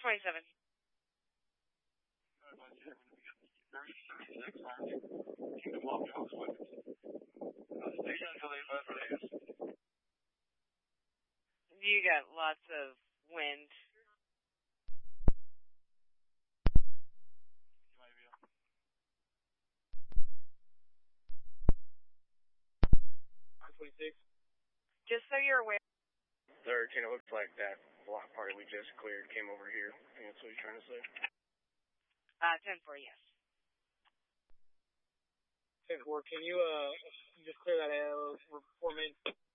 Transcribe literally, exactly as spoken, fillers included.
twenty-seven. You got lots of wind. twenty-six. Just so you're aware. thirteen, it looks like that block party we just cleared came over here. I think that's what he's trying to say. Uh, ten four, yes. ten four, can you, uh, just clear that out for me?